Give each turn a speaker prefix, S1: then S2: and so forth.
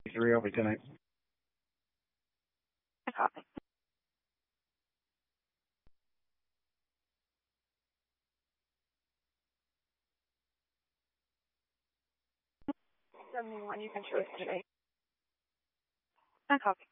S1: 3 over tonight.
S2: I copy. 71, you can choose today. I copy.